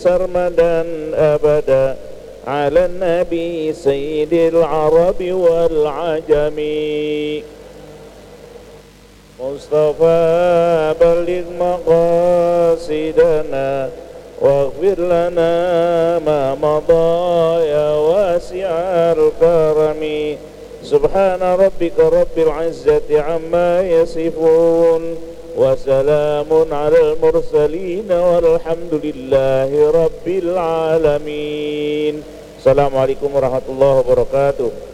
سرمدا أبدا على النبي سيد العرب والعجم. مصطفى بلغ مقاصدنا واغفر لنا ما مضى يا واسع الكرم. سبحان ربك رب العزة عما يصفون وسلام على المرسلين والحمد لله رب العالمين. Assalamualaikum warahmatullahi wabarakatuh.